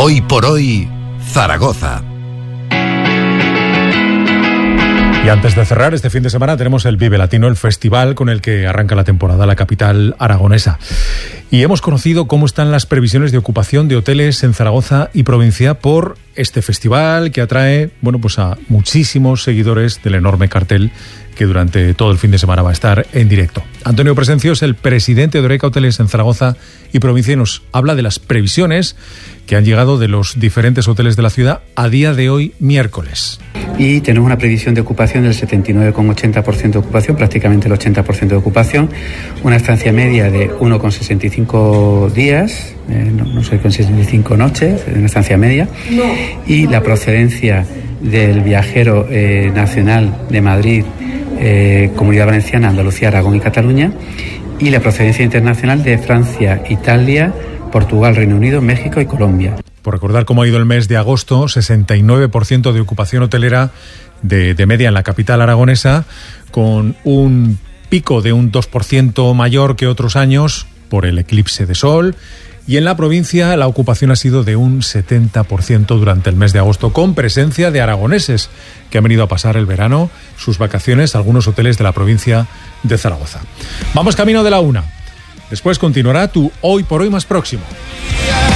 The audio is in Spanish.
Hoy por hoy, Zaragoza. Y antes de cerrar, este fin de semana tenemos el Vive Latino, el festival con el que arranca la temporada la capital aragonesa. Y hemos conocido cómo están las previsiones de ocupación de hoteles en Zaragoza y provincia por este festival que atrae, pues a muchísimos seguidores del enorme cartel que durante todo el fin de semana va a estar en directo. Antonio Presencio es el presidente de Oreca Hoteles en Zaragoza y provincia y nos habla de las previsiones que han llegado de los diferentes hoteles de la ciudad a día de hoy, miércoles. Y tenemos una previsión de ocupación del 79,80% de ocupación, prácticamente el 80% de ocupación, una estancia media de 1,65 días, no sé, con 65 noches, una estancia media, y la procedencia del viajero nacional de Madrid, Comunidad Valenciana, Andalucía, Aragón y Cataluña, y la procedencia internacional de Francia, Italia, Portugal, Reino Unido, México y Colombia. Por recordar cómo ha ido el mes de agosto, 69% de ocupación hotelera de media en la capital aragonesa, con un pico de un 2% mayor que otros años por el eclipse de sol. Y en la provincia la ocupación ha sido de un 70% durante el mes de agosto, con presencia de aragoneses que han venido a pasar el verano, sus vacaciones, a algunos hoteles de la provincia de Zaragoza. Vamos camino de la 1. Después continuará tu Hoy por Hoy más próximo.